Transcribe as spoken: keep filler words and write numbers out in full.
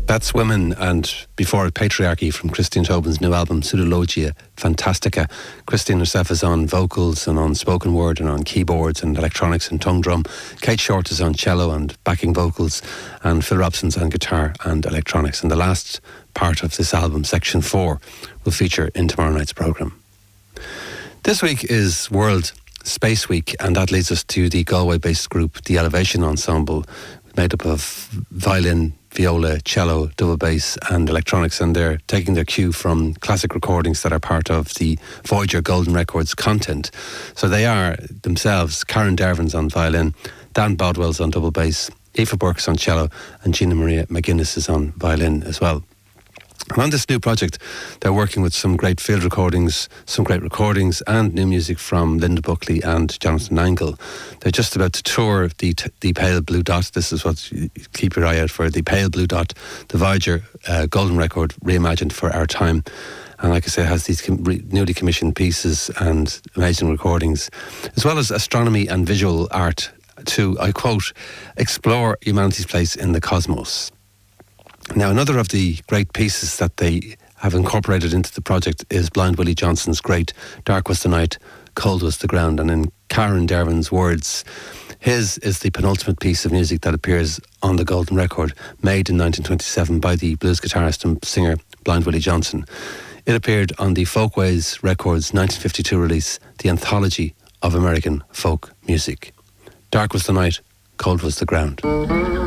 That's Women, and before it, Patriarchy from Christine Tobin's new album, Pseudologia Fantastica. Christine herself is on vocals and on spoken word and on keyboards and electronics and tongue drum. Kate Short is on cello and backing vocals, and Phil Robson's on guitar and electronics. And the last part of this album, section four, will feature in tomorrow night's programme. This week is World Space Week, and that leads us to the Galway-based group, the Elevation Ensemble, made up of violin, viola, cello, double bass and electronics, and they're taking their cue from classic recordings that are part of the Voyager Golden Records content. So they are themselves Karen Dervin's on violin, Dan Bodwell's on double bass, Aoife Burke's on cello, and Gina Maria McGuinness is on violin as well. And on this new project, they're working with some great field recordings, some great recordings, and new music from Linda Buckley and Jonathan Angle. They're just about to tour the the Pale Blue Dot. This is what you keep your eye out for, the Pale Blue Dot, the Voyager uh, Golden Record reimagined for our time. And like I say, it has these com- re- newly commissioned pieces and amazing recordings, as well as astronomy and visual art to, I quote, explore humanity's place in the cosmos. Now, another of the great pieces that they have incorporated into the project is Blind Willie Johnson's great Dark Was the Night, Cold Was the Ground. And in Karen Dervin's words, his is the penultimate piece of music that appears on the Golden Record, made in nineteen twenty-seven by the blues guitarist and singer Blind Willie Johnson. It appeared on the Folkways Records nineteen fifty-two release, The Anthology of American Folk Music. Dark Was the Night, Cold Was the Ground.